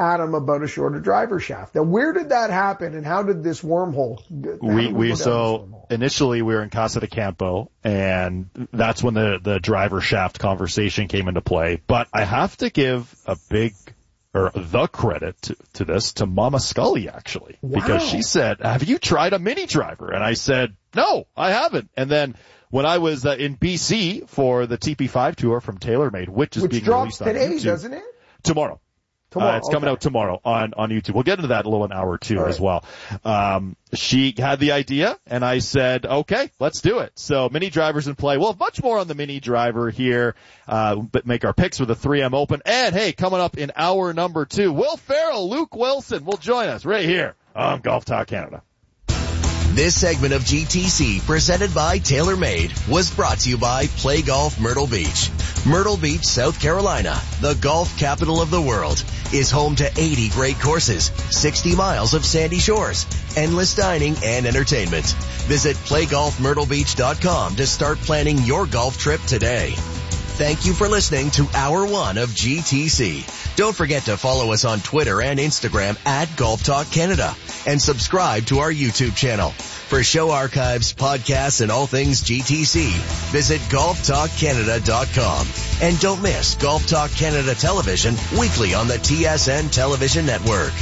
Adam about a shorter driver shaft. Now, where did that happen, and how did this wormhole? Initially we were in Casa de Campo, and that's when the driver shaft conversation came into play. But I have to give the credit to this to Mama Scully, actually, because she said, "Have you tried a mini driver?" And I said, "No, I haven't." And then when I was in BC for the TP5 tour from TaylorMade, which being released on today, YouTube, doesn't it? Tomorrow. It's coming out tomorrow on YouTube. We'll get into that in a little an hour or two as well. She had the idea, and I said, okay, let's do it. So mini drivers in play. We'll have much more on the mini driver here, but make our picks with the 3M Open. And hey, coming up in hour number 2, Will Ferrell, Luke Wilson will join us right here on Golf Talk Canada. This segment of GTC, presented by TaylorMade, was brought to you by Play Golf Myrtle Beach. Myrtle Beach, South Carolina, the golf capital of the world, is home to 80 great courses, 60 miles of sandy shores, endless dining and entertainment. Visit playgolfmyrtlebeach.com to start planning your golf trip today. Thank you for listening to Hour 1 of GTC. Don't forget to follow us on Twitter and Instagram at Golf Talk Canada and subscribe to our YouTube channel. For show archives, podcasts, and all things GTC, visit golftalkcanada.com. And don't miss Golf Talk Canada Television weekly on the TSN Television Network.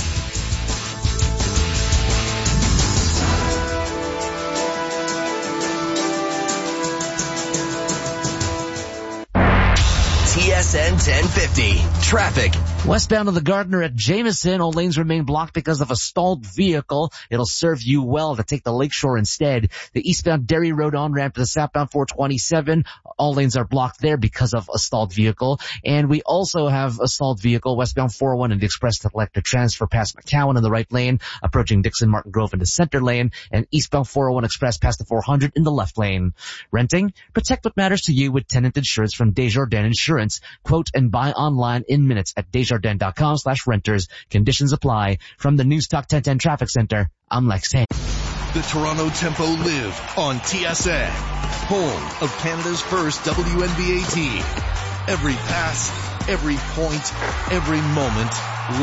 TSN 1050. Traffic. Westbound of the Gardiner at Jameson, all lanes remain blocked because of a stalled vehicle. It'll serve you well to take the Lakeshore instead. The eastbound Derry Road on-ramp to the southbound 427, all lanes are blocked there because of a stalled vehicle. And we also have a stalled vehicle westbound 401 and the Express to Electric Transfer past McCowan in the right lane, approaching Dixon Martin Grove into center lane, and eastbound 401 Express past the 400 in the left lane. Renting? Protect what matters to you with tenant insurance from Desjardins Insurance. Quote and buy online in minutes at Desjardins.com/renters. Conditions apply. From the News Talk 1010 Traffic Center, I'm Lex Hay. The Toronto Tempo live on TSN, home of Canada's first WNBA team. Every pass, every point, every moment,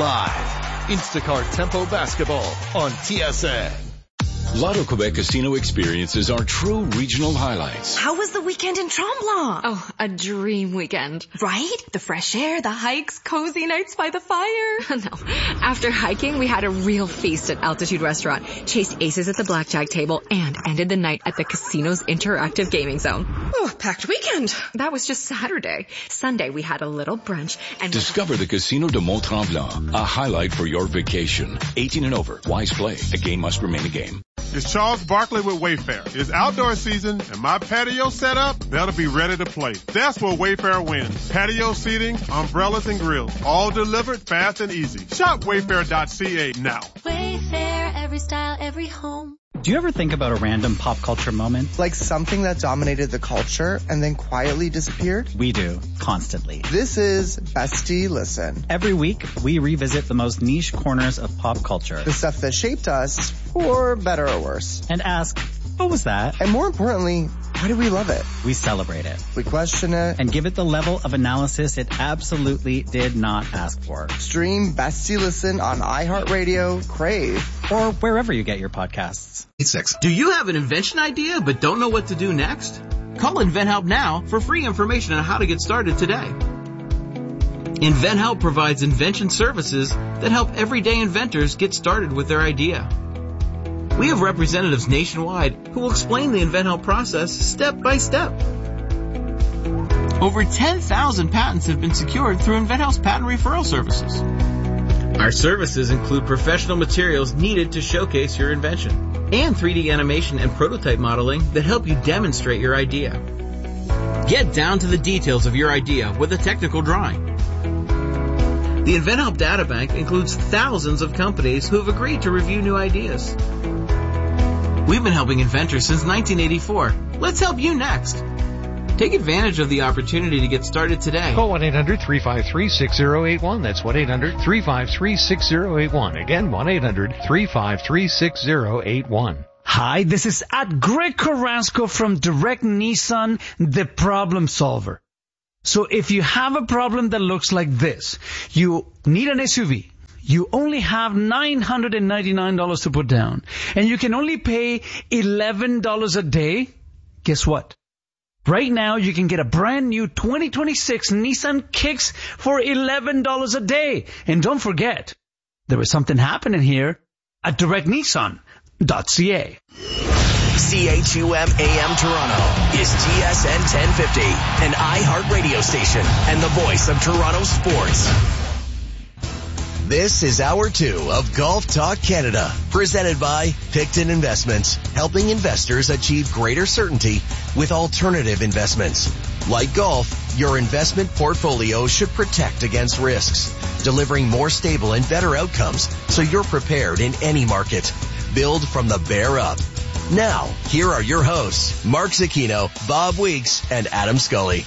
live. Instacart Tempo Basketball on TSN. Lotto Quebec casino experiences are true regional highlights. How was the weekend in Tremblant? Oh, a dream weekend. Right? The fresh air, the hikes, cozy nights by the fire. No. After hiking, we had a real feast at Altitude Restaurant, chased aces at the blackjack table, and ended the night at the casino's interactive gaming zone. Oh, packed weekend. That was just Saturday. Sunday, we had a little brunch and... Discover the Casino de Mont-Tremblant, a highlight for your vacation. 18 and over. Wise play. A game must remain a game. It's Charles Barkley with Wayfair. It's outdoor season and my patio set up, that'll be ready to play. That's where Wayfair wins. Patio seating, umbrellas and grills, all delivered fast and easy. Shop wayfair.ca now. Wayfair, every style, every home. Do you ever think about a random pop culture moment? Like something that dominated the culture and then quietly disappeared? We do, constantly. This is Bestie Listen. Every week, we revisit the most niche corners of pop culture. The stuff that shaped us, for better or worse. And ask, what was that? And more importantly, why do we love it? We celebrate it. We question it. And give it the level of analysis it absolutely did not ask for. Stream Bestie Listen on iHeartRadio, Crave, or wherever you get your podcasts. Do you have an invention idea but don't know what to do next? Call InventHelp now for free information on how to get started today. InventHelp provides invention services that help everyday inventors get started with their idea. We have representatives nationwide who will explain the InventHelp process step by step. Over 10,000 patents have been secured through InventHelp's patent referral services. Our services include professional materials needed to showcase your invention and 3D animation and prototype modeling that help you demonstrate your idea. Get down to the details of your idea with a technical drawing. The InventHelp Databank includes thousands of companies who have agreed to review new ideas. We've been helping inventors since 1984. Let's help you next. Take advantage of the opportunity to get started today. Call 1-800-353-6081. That's 1-800-353-6081. Again, 1-800-353-6081. Hi, this is at Greg Carrasco from Direct Nissan, the problem solver. So if you have a problem that looks like this, you need an SUV, you only have $999 to put down, and you can only pay $11 a day, guess what? Right now, you can get a brand new 2026 Nissan Kicks for $11 a day. And don't forget, there is something happening here at directnissan.ca. CHUM AM Toronto is TSN 1050, an iHeart radio station and the voice of Toronto sports. This is Hour 2 of Golf Talk Canada, presented by Picton Investments, helping investors achieve greater certainty with alternative investments. Like golf, your investment portfolio should protect against risks, delivering more stable and better outcomes so you're prepared in any market. Build from the bear up. Now, here are your hosts, Mark Zecchino, Bob Weeks, and Adam Scully.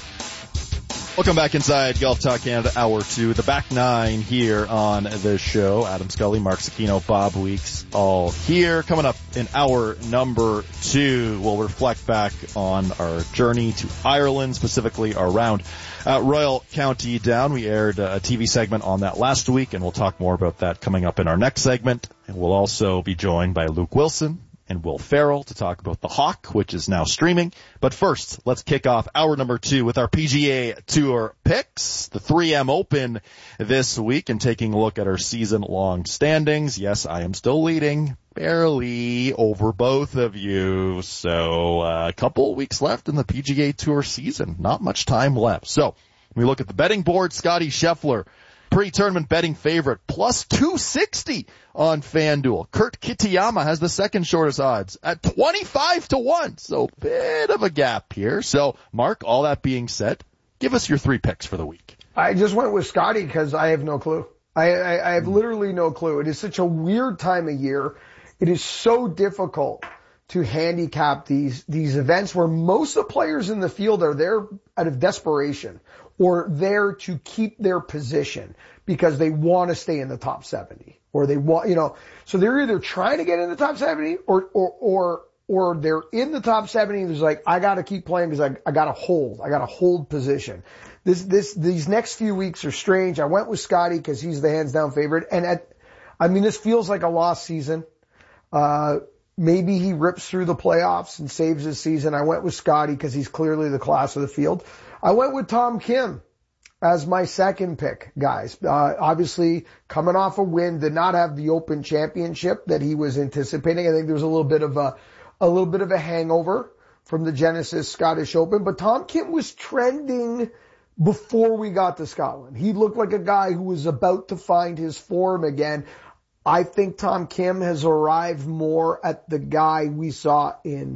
Welcome back inside Golf Talk Canada, Hour 2. The back nine here on the show. Adam Scully, Mark Zecchino, Bob Weeks, all here. Coming up in hour number 2, we'll reflect back on our journey to Ireland, specifically our round at Royal County Down. We aired a TV segment on that last week, and we'll talk more about that coming up in our next segment. And we'll also be joined by Luke Wilson and Will Farrell to talk about the Hawk, which is now streaming. But first, let's kick off hour number 2 with our PGA Tour picks, the 3M Open this week, and taking a look at our season-long standings. Yes, I am still leading, barely, over both of you. So a couple weeks left in the PGA Tour season. Not much time left. So when we look at the betting board, Scotty Scheffler, pre-tournament betting favorite, plus 260 on FanDuel. Kurt Kitayama has the second shortest odds at 25-1. So bit of a gap here. So Mark, all that being said, give us your 3 picks for the week. I just went with Scotty because I have no clue. I have literally no clue. It is such a weird time of year. It is so difficult to handicap these events where most of the players in the field are there out of desperation or there to keep their position because they want to stay in the top 70 or they want, so they're either trying to get in the top 70 or they're in the top 70 and there's like, I got to keep playing because I got to hold position. These next few weeks are strange. I went with Scotty because he's the hands down favorite. And this feels like a lost season. Maybe he rips through the playoffs and saves his season. I went with Scotty because he's clearly the class of the field. I went with Tom Kim as my second pick, guys. Obviously coming off a win, did not have the Open Championship that he was anticipating. I think there was a little bit of a hangover from the Genesis Scottish Open, but Tom Kim was trending before we got to Scotland. He looked like a guy who was about to find his form again. I think Tom Kim has arrived more at the guy we saw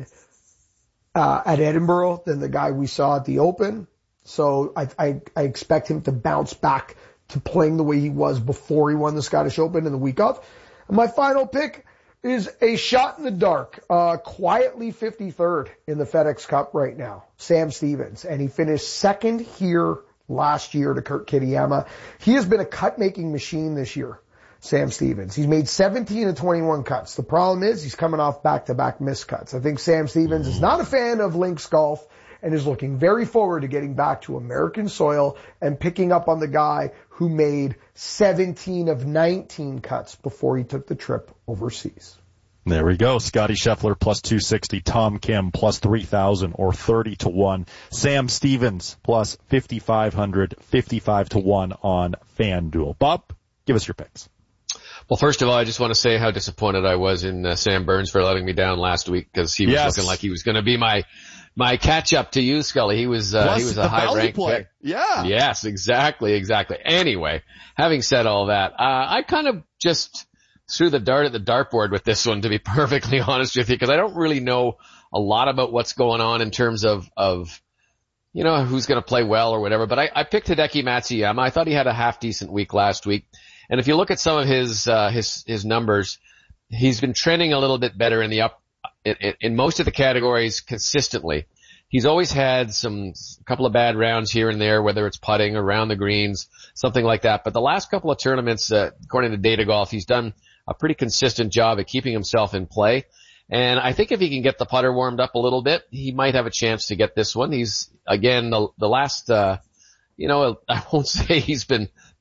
at Edinburgh than the guy we saw at the Open. So I expect him to bounce back to playing the way he was before he won the Scottish Open in the week of. And my final pick is a shot in the dark, quietly 53rd in the FedEx Cup right now, Sam Stevens. And he finished second here last year to Kurt Kitayama. He has been a cut-making machine this year, Sam Stevens. He's made 17 of 21 cuts. The problem is he's coming off back-to-back missed cuts. I think Sam Stevens is not a fan of links golf and is looking very forward to getting back to American soil and picking up on the guy who made 17 of 19 cuts before he took the trip overseas. There we go. Scotty Scheffler plus 260, Tom Kim plus 3,000 or 30-1. Sam Stevens plus 5,500, 55-1 on FanDuel. Bob, give us your picks. Well, first of all, I just want to say how disappointed I was in Sam Burns for letting me down last week because he was looking like he was going to be my catch up to you, Scully. He was a high ranked pick. Yeah. Yes, exactly. Anyway, having said all that, I kind of just threw the dart at the dartboard with this one, to be perfectly honest with you, because I don't really know a lot about what's going on in terms of who's going to play well or whatever. But I picked Hideki Matsuyama. I thought he had a half decent week last week. And if you look at some of his numbers, he's been trending a little bit better in most of the categories consistently. He's always had a couple of bad rounds here and there, whether it's putting, around the greens, something like that. But the last couple of tournaments, according to Data Golf, he's done a pretty consistent job at keeping himself in play. And I think if he can get the putter warmed up a little bit, he might have a chance to get this one. He's, again, the last, I won't say he's been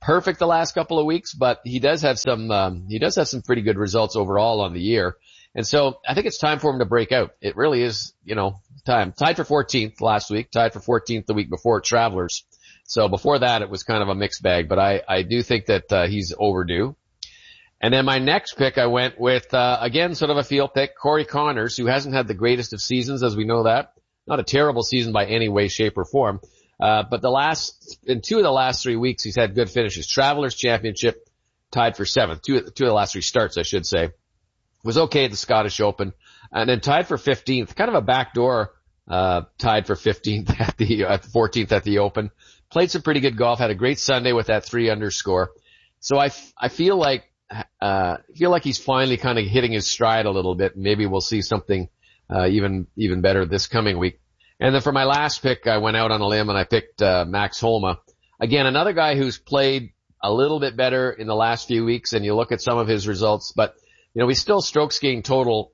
perfect the last couple of weeks, but he does have some pretty good results overall on the year. And so I think it's time for him to break out. It really is, time. Tied for 14th last week, tied for 14th the week before at Travelers. So before that, it was kind of a mixed bag, but I do think that he's overdue. And then my next pick, I went with, again, sort of a field pick, Corey Connors, who hasn't had the greatest of seasons, as we know that. Not a terrible season by any way, shape, or form. But in 2 of the last 3 weeks, he's had good finishes. Travelers Championship, tied for 7th. Two of the last 3 starts, I should say. Was okay at the Scottish Open. And then tied for 15th. Kind of a backdoor, tied for 15th at the 14th at the Open. Played some pretty good golf. Had a great Sunday with that 3-under score. So I feel like he's finally kind of hitting his stride a little bit. Maybe we'll see something, even better this coming week. And then for my last pick, I went out on a limb and I picked, Max Homa. Again, another guy who's played a little bit better in the last few weeks, and you look at some of his results, but, we still strokes gained total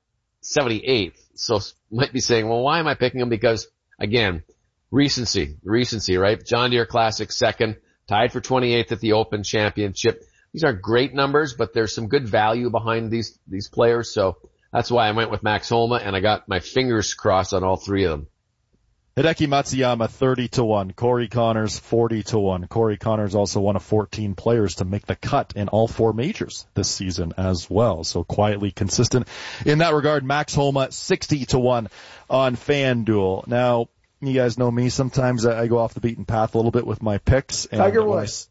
78th. So might be saying, well, why am I picking him? Because again, recency, right? John Deere Classic 2nd, tied for 28th at the Open Championship. These aren't great numbers, but there's some good value behind these players. So that's why I went with Max Homa, and I got my fingers crossed on all 3 of them. Hideki Matsuyama 30-1, Corey Connors 40-1. Corey Connors also one of 14 players to make the cut in all 4 majors this season as well. So quietly consistent in that regard. Max Homa 60-1 on FanDuel. Now, you guys know me. Sometimes I go off the beaten path a little bit with my picks. Tiger Woods.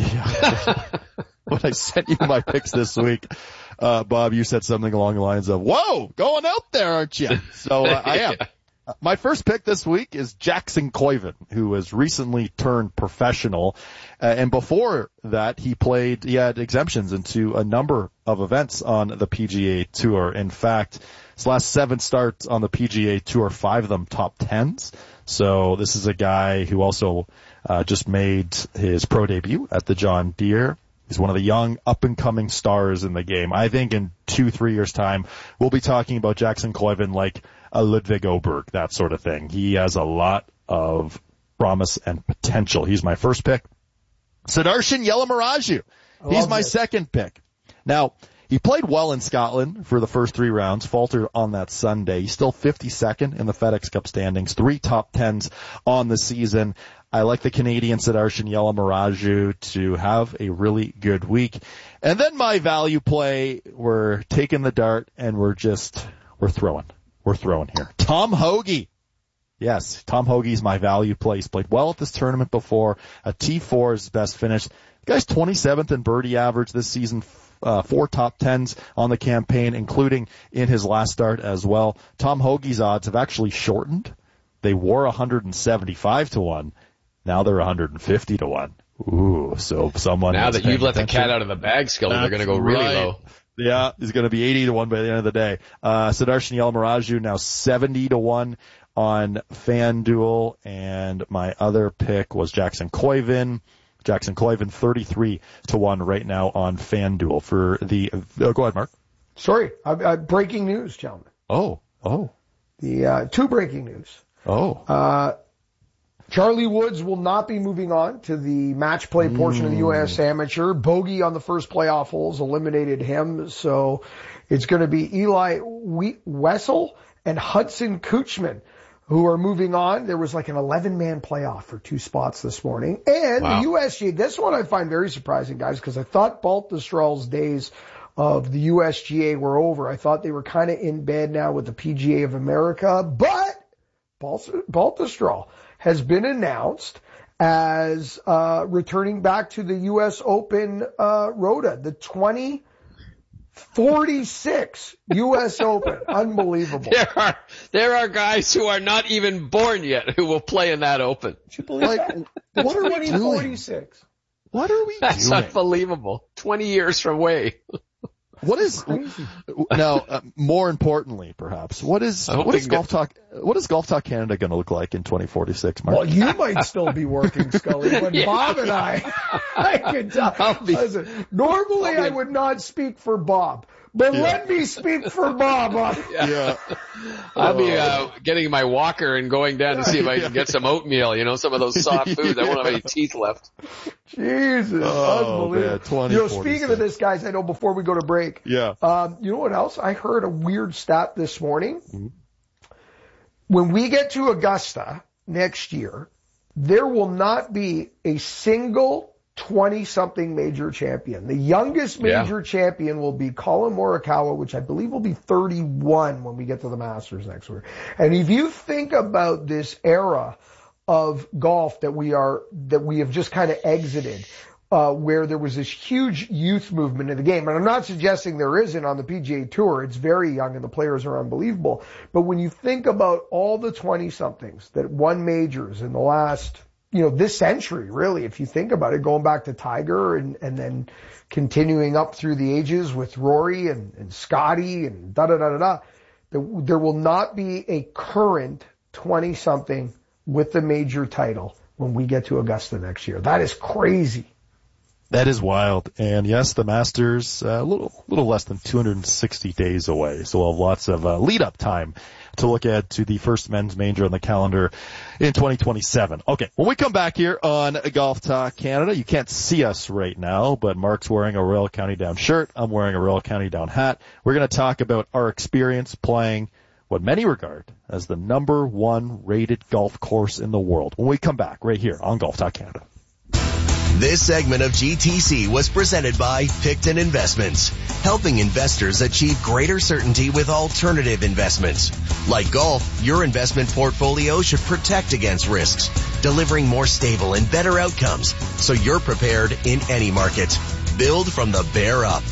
Yeah. When I sent you my picks this week, Bob, you said something along the lines of, "Whoa, going out there, aren't you?" So I am. My first pick this week is Jackson Koivin, who has recently turned professional. And before that, he had exemptions into a number of events on the PGA Tour. In fact, his last 7 starts on the PGA Tour, 5 of them top 10s. So this is a guy who also just made his pro debut at the John Deere. He's one of the young, up-and-coming stars in the game. I think in 2-3 years' time, we'll be talking about Jackson Koivin like a Ludwig Oberg, that sort of thing. He has a lot of promise and potential. He's my first pick. Sudarshan Yelamaraju. He's my second pick. Now, he played well in Scotland for the first 3 rounds, faltered on that Sunday. He's still 52nd in the FedEx Cup standings, 3 top 10s on the season. I like the Canadian Sudarshan Yelamaraju to have a really good week. And then my value play, we're taking the dart and we're throwing. We're throwing here. Tom Hoge. Yes, Tom Hoage's my value play. He's played well at this tournament before. A T4 is his best finish. The guy's 27th in birdie average this season. 4 top 10s on the campaign, including in his last start as well. Tom Hoage's odds have actually shortened. They were 175-1. Now they're 150-1. Ooh, so someone. Now that you've let the cat out of the bag, Scully, they're going to go really low. Yeah, he's going to be 80-1 by the end of the day. Sudarshan Yelamaraju now 70-1 on FanDuel, and my other pick was Jackson Koivin. Jackson Koivin 33-1 right now on FanDuel for the. Go ahead, Mark. Sorry, breaking news, gentlemen. Oh. The 2 breaking news. Charlie Woods will not be moving on to the match play portion of the U.S. Amateur. Bogey on the first playoff holes eliminated him, so it's going to be Eli Wessel and Hudson Kutchman who are moving on. There was like an 11-man playoff for 2 spots this morning. And the USGA, this one I find very surprising, guys, because I thought Baltustral's days of the USGA were over. I thought they were kind of in bed now with the PGA of America, but Baltustral has been announced as returning back to the U.S. Open Rota, the 2046 U.S. Open. Unbelievable. There are guys who are not even born yet who will play in that Open. What are we doing? 2046. What are we doing? That's unbelievable. 20 years from away. What is now? More importantly, perhaps, what is Golf Talk Canada going to look like in 2046? Mark? Well, you might still be working, Scully, but Bob and I can tell. Listen, normally I would not speak for Bob, but let me speak for Bob. Yeah. I'll be getting my walker and going down to see if I can get some oatmeal, some of those soft foods. I won't have any teeth left. Jesus. Unbelievable. Man, speaking of this, guys, I know before we go to break. Yeah. You know what else? I heard a weird stat this morning. Mm-hmm. When we get to Augusta next year, there will not be a single 20-something major champion. The youngest major champion will be Colin Morikawa, which I believe will be 31 when we get to the Masters next year. And if you think about this era of golf that we have just kind of exited, where there was this huge youth movement in the game. And I'm not suggesting there isn't on the PGA Tour. It's very young and the players are unbelievable. But when you think about all the 20-somethings that won majors in the last, this century, really, if you think about it, going back to Tiger and then continuing up through the ages with Rory and Scotty and there will not be a current 20-something with the major title when we get to Augusta next year. That is crazy. That is wild. And yes, the Masters, a little less than 260 days away. So we'll have lots of lead up time to look at to the first men's major on the calendar in 2027. Okay. When we come back here on Golf Talk Canada, you can't see us right now, but Mark's wearing a Royal County Down shirt. I'm wearing a Royal County Down hat. We're going to talk about our experience playing what many regard as the number 1 rated golf course in the world. When we come back right here on Golf Talk Canada. This segment of GTC was presented by Picton Investments, helping investors achieve greater certainty with alternative investments. Like golf, your investment portfolio should protect against risks, delivering more stable and better outcomes so you're prepared in any market. Build from the bear up.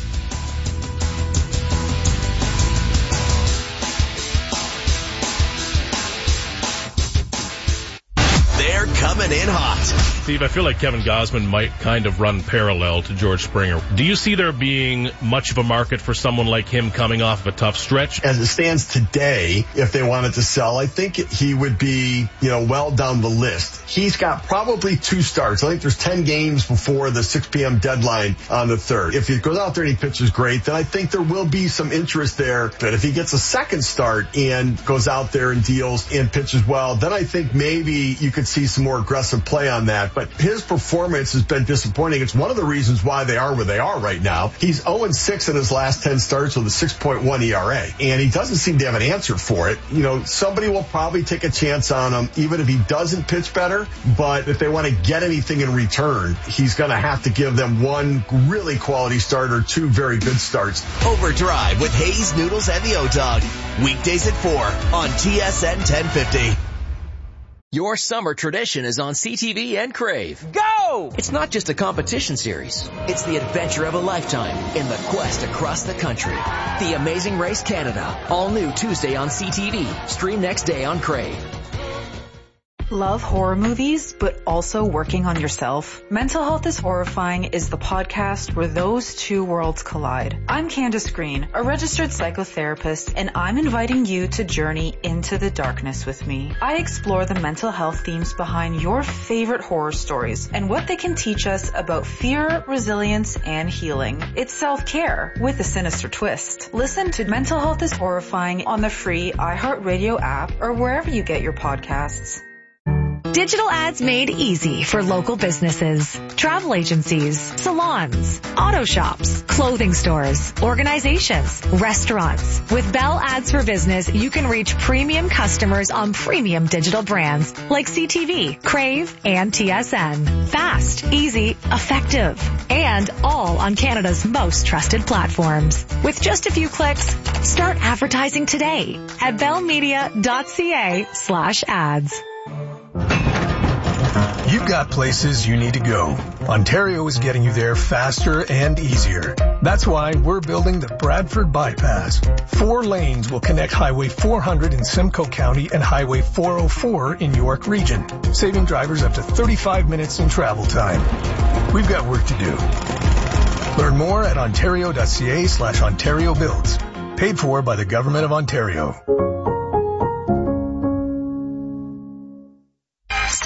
They're coming in hot. Steve, I feel like Kevin Gausman might kind of run parallel to George Springer. Do you see there being much of a market for someone like him coming off of a tough stretch? As it stands today, if they wanted to sell, I think he would be, well down the list. He's got probably 2 starts. I think there's 10 games before the 6 p.m. deadline on the 3rd. If he goes out there and he pitches great, then I think there will be some interest there. But if he gets a second start and goes out there and deals and pitches well, then I think maybe you could see some more aggressive play on that. But his performance has been disappointing. It's one of the reasons why they are where they are right now. He's 0-6 in his last 10 starts with a 6.1 ERA. And he doesn't seem to have an answer for it. Somebody will probably take a chance on him, even if he doesn't pitch better. But if they want to get anything in return, he's going to have to give them 1 really quality start or 2 very good starts. Overdrive with Hayes, Noodles, and the O-Dog. Weekdays at 4 on TSN 1050. Your summer tradition is on CTV and Crave. Go! It's not just a competition series. It's the adventure of a lifetime in the quest across the country. The Amazing Race Canada. All new Tuesday on CTV. Stream next day on Crave. Love horror movies, but also working on yourself? Mental Health is Horrifying is the podcast where those two worlds collide. I'm Candace Green, a registered psychotherapist, and I'm inviting you to journey into the darkness with me. I explore the mental health themes behind your favorite horror stories and what they can teach us about fear, resilience, and healing. It's self-care with a sinister twist. Listen to Mental Health is Horrifying on the free iHeartRadio app or wherever you get your podcasts. Digital ads made easy for local businesses, travel agencies, salons, auto shops, clothing stores, organizations, restaurants. With Bell Ads for Business, you can reach premium customers on premium digital brands like CTV, Crave, and TSN. Fast, easy, effective, and all on Canada's most trusted platforms. With just a few clicks, start advertising today at bellmedia.ca/ads. You've got places you need to go. Ontario is getting you there faster and easier. That's why we're building the Bradford Bypass. 4 lanes will connect Highway 400 in Simcoe County and Highway 404 in York Region, saving drivers up to 35 minutes in travel time. We've got work to do. Learn more at ontario.ca/Ontario Builds. Paid for by the Government of Ontario.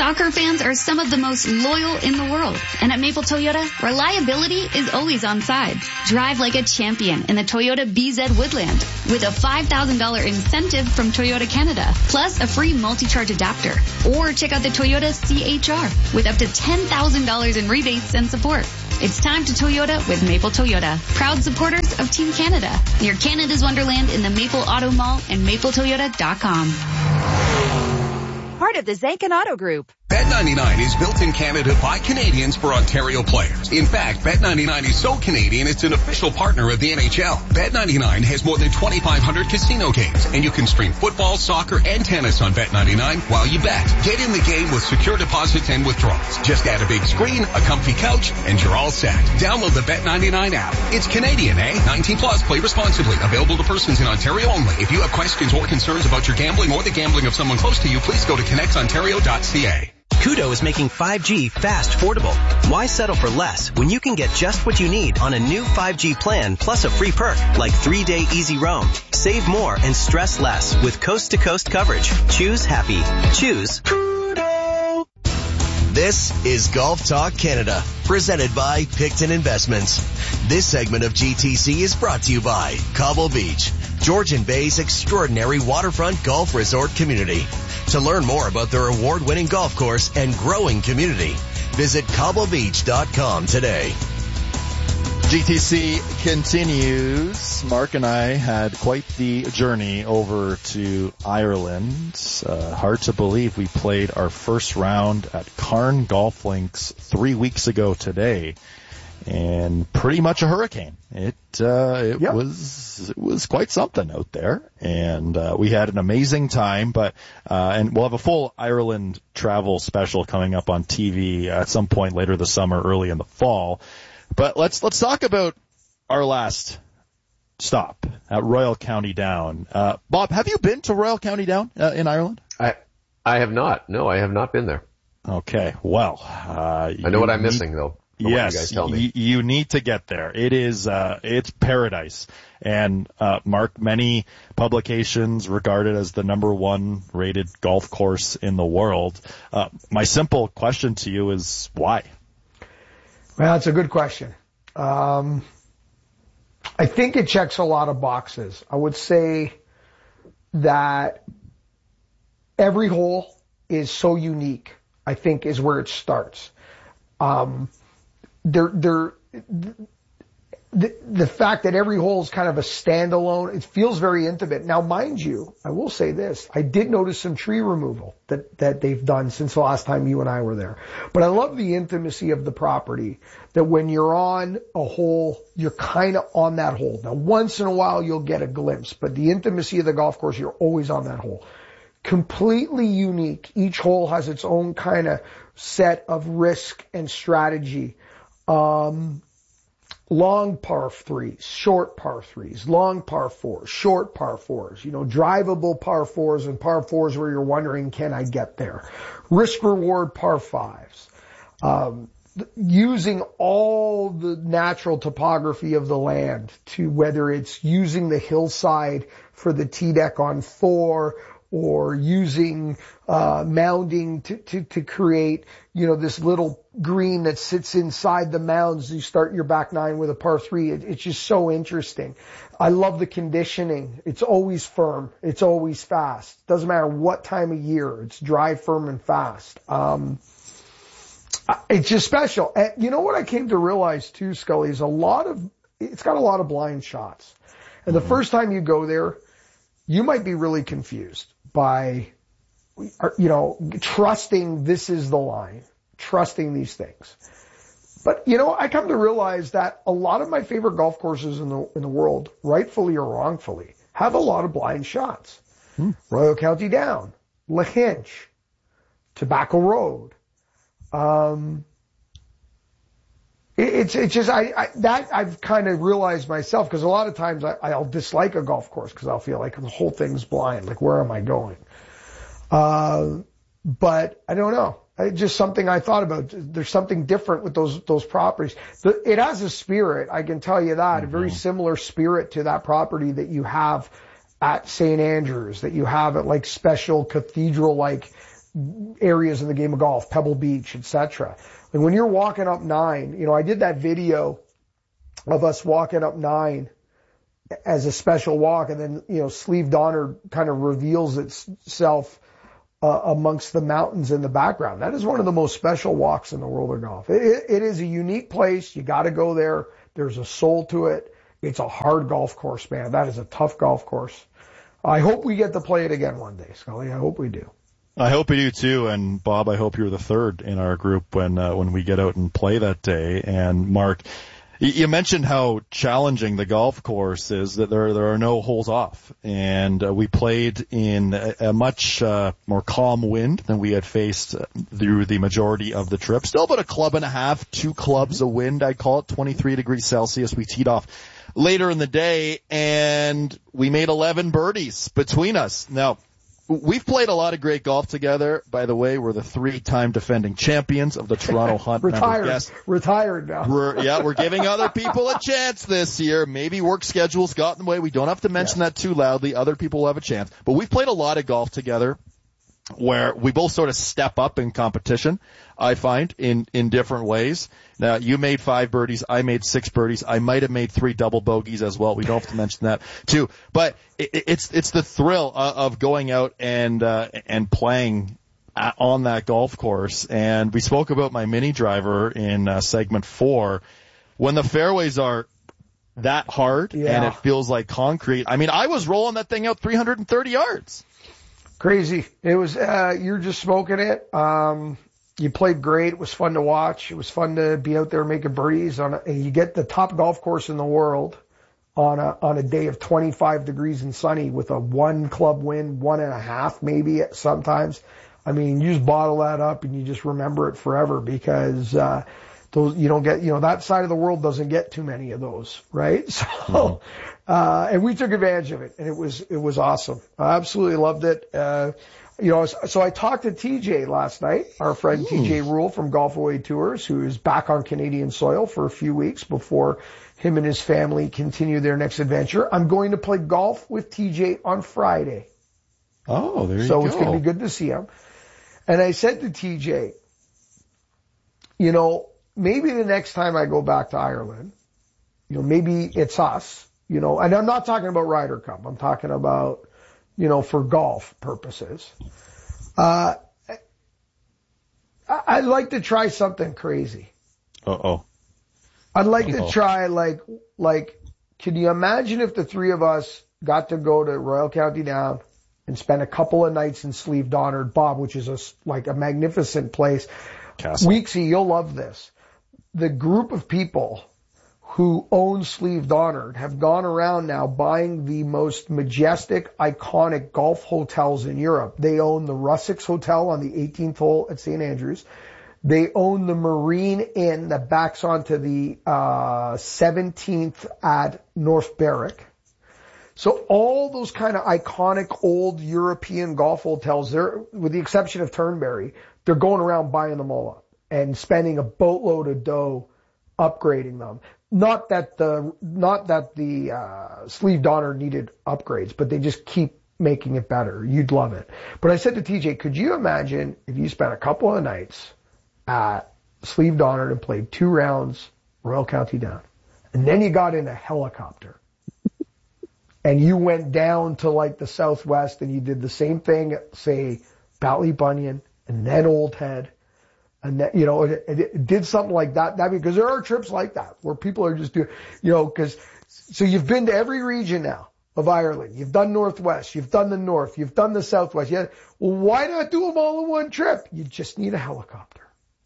Soccer fans are some of the most loyal in the world. And at Maple Toyota, reliability is always on side. Drive like a champion in the Toyota BZ Woodland with a $5,000 incentive from Toyota Canada, plus a free multi-charge adapter. Or check out the Toyota CHR with up to $10,000 in rebates and support. It's time to Toyota with Maple Toyota. Proud supporters of Team Canada. Near Canada's Wonderland in the Maple Auto Mall and mapletoyota.com. Part of the Zankin Auto Group. Bet99 is built in Canada by Canadians for Ontario players. In fact, Bet99 is so Canadian it's an official partner of the NHL. Bet99 has more than 2,500 casino games, and you can stream football, soccer, and tennis on Bet99 while you bet. Get in the game with secure deposits and withdrawals. Just add a big screen, a comfy couch, and you're all set. Download the Bet99 app. It's Canadian, eh? 19 plus. Play responsibly. Available to persons in Ontario only. If you have questions or concerns about your gambling or the gambling of someone close to you, please go to connectontario.ca. Koodo is making 5G fast affordable. Why settle for less when you can get just what you need on a new 5G plan plus a free perk like 3-day easy roam. Save more and stress less with coast-to-coast coverage. Choose happy. Choose Koodo. This is Golf Talk Canada, presented by Picton Investments. This segment of GTC is brought to you by Cobble Beach, Georgian Bay's extraordinary waterfront golf resort community. To learn more about their award-winning golf course and growing community, visit cobblebeach.com today. GTC continues. Mark and I had quite the journey over to Ireland. Hard to believe we played our first round at Carn Golf Links 3 weeks ago today. And pretty much a hurricane. It was quite something out there, and we had an amazing time. But and we'll have a full Ireland travel special coming up on TV at some point later this summer, early in the fall. But let's talk about our last stop at Royal County Down. Bob, have you been to Royal County Down in Ireland? I have not. No, I have not been there. Okay, well, I know what I'm missing though. Yes, you need to get there. It is, it's paradise. And, Mark, many publications regard it as the #1 rated golf course in the world. My simple question to you is why? Well, it's a good question. I think it checks a lot of boxes. I would say that every hole is so unique, I think, is where it starts. The fact that every hole is kind of a standalone, it feels very intimate. Now, mind you, I will say this. I did notice some tree removal that they've done since the last time you and I were there. But I love the intimacy of the property, that when you're on a hole, you're kind of on that hole. Now, once in a while, you'll get a glimpse, but the intimacy of the golf course, you're always on that hole. Completely unique. Each hole has its own kind of set of risk and strategy. Long par 3s, short par 3s, long par 4s, short par 4s, drivable par 4s and par 4s where you're wondering, can I get there? Risk reward par 5s. Using all the natural topography of the land to whether it's using the hillside for the tee deck on 4 or using mounding to create, this little green that sits inside the mounds. You start your back 9 with a par 3. It's just so interesting. I love the conditioning. It's always firm. It's always fast. Doesn't matter what time of year. It's dry, firm, and fast. It's just special. And you know what I came to realize too, Scully, is it's got a lot of blind shots. And the first time you go there, you might be really confused by, trusting this is the line, trusting these things. But, I come to realize that a lot of my favorite golf courses in the world, rightfully or wrongfully, have a lot of blind shots. Royal County Down, Lahinch, Tobacco Road. It's just, I've kind of realized myself, because a lot of times I'll dislike a golf course because I'll feel like the whole thing's blind. Like, where am I going? But I don't know. It's just something I thought about. There's something different with those properties. It has a spirit, I can tell you that, a very similar spirit to that property that you have at St. Andrews, that you have at like special cathedral-like areas of the game of golf, Pebble Beach, etc. And when you're walking up 9, I did that video of us walking up 9 as a special walk, and then, Sleeve Donner kind of reveals itself amongst the mountains in the background. That is one of the most special walks in the world of golf. It is a unique place. You got to go there. There's a soul to it. It's a hard golf course, man. That is a tough golf course. I hope we get to play it again one day, Scully. I hope we do. I hope we do too. And Bob, I hope you're the third in our group when we get out and play that day. And Mark, you mentioned how challenging the golf course is, that there are no holes off. And we played in a much more calm wind than we had faced through the majority of the trip. Still about a club and a half, 2 clubs of wind, I'd call it, 23 degrees Celsius. We teed off later in the day, and we made 11 birdies between us. Now, we've played a lot of great golf together. By the way, we're the 3-time defending champions of the Toronto Hunt. Retired now. We're giving other people a chance this year. Maybe work schedules got in the way. We don't have to mention that too loudly. Other people will have a chance. But we've played a lot of golf together where we both sort of step up in competition, I find, in different ways. Now, you made 5 birdies. I made 6 birdies. I might have made 3 double bogeys as well. We don't have to mention that too. But it's the thrill of going out and playing on that golf course. And we spoke about my mini driver in segment 4. When the fairways are that hard and it feels like concrete. I mean, I was rolling that thing out 330 yards. Crazy. It was, you're just smoking it. You played great. It was fun to watch. It was fun to be out there making birdies and you get the top golf course in the world on a day of 25 degrees and sunny with a 1 club wind, 1.5 maybe sometimes. I mean, you just bottle that up and you just remember it forever because, those, you don't get, that side of the world doesn't get too many of those, right? So, and we took advantage of it and it was awesome. I absolutely loved it. So I talked to TJ last night, our friend TJ Rule from Golf Away Tours, who is back on Canadian soil for a few weeks before him and his family continue their next adventure. I'm going to play golf with TJ on Friday. Oh, there you go. So it's going to be good to see him. And I said to TJ, maybe the next time I go back to Ireland, maybe it's us, and I'm not talking about Ryder Cup. I'm talking about, for golf purposes. I'd like to try something crazy. Uh-oh. I'd like to try can you imagine if the 3 of us got to go to Royal County Down and spend a couple of nights in Sleeve Donner, Bob, which is a magnificent place. Castle. Weeksy, you'll love this. The group of people who own Sleeve Donner have gone around now buying the most majestic, iconic golf hotels in Europe. They own the Rusacks Hotel on the 18th hole at St. Andrews. They own the Marine Inn that backs onto the 17th at North Berwick. So all those kind of iconic old European golf hotels, they're, with the exception of Turnberry, they're going around buying them all up and spending a boatload of dough upgrading them. Not that the Sleeve Donner needed upgrades, but they just keep making it better. You'd love it. But I said to TJ, could you imagine if you spent a couple of nights at Sleeve Donner and played 2 rounds Royal County Down, and then you got in a helicopter and you went down to the southwest and you did the same thing, say Ballybunion and then Old Head. And that, it did something like that. Because there are trips like that where people are just doing, so you've been to every region now of Ireland. You've done Northwest. You've done the North. You've done the Southwest. Well, why not do them all in one trip? You just need a helicopter.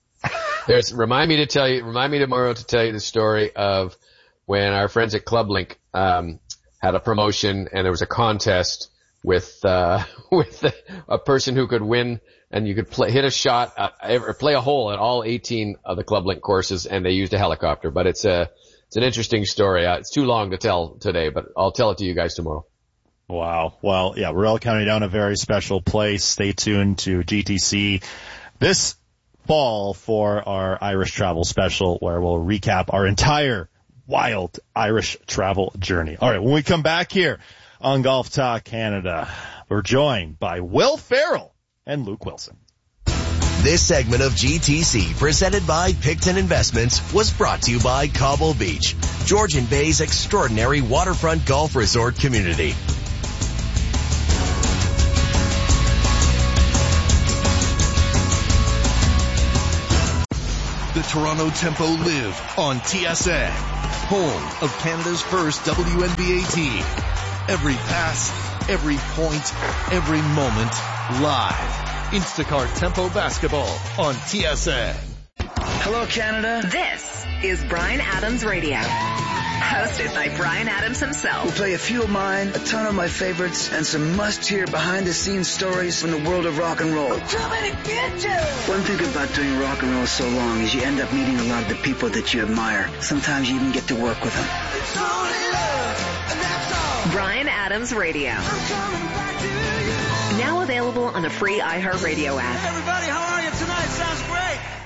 Remind me tomorrow to tell you the story of when our friends at Club Link, had a promotion and there was a contest with a person who could win. And you could hit a shot, or play a hole at all 18 of the Club Link courses, and they used a helicopter. But it's an interesting story. It's too long to tell today, but I'll tell it to you guys tomorrow. Wow. Well, yeah, Royal County Down, a very special place. Stay tuned to GTC this fall for our Irish travel special, where we'll recap our entire wild Irish travel journey. All right, when we come back here on Golf Talk Canada, we're joined by Will Ferrell and Luke Wilson. This segment of GTC, presented by Picton Investments, was brought to you by Cobble Beach, Georgian Bay's extraordinary waterfront golf resort community. The Toronto Tempo live on TSN, home of Canada's first WNBA team. Every pass, every point, every moment, live. Instacart Tempo Basketball on TSN. Hello, Canada. This is Bryan Adams Radio, hosted by Bryan Adams himself. We'll play a few of mine, a ton of my favorites, and some must-hear behind-the-scenes stories from the world of rock and roll. One thing about doing rock and roll so long is you end up meeting a lot of the people that you admire. Sometimes you even get to work with them. Bryan Adams Radio. Now available on the free iHeartRadio app. Everybody, how are you tonight? Sounds great.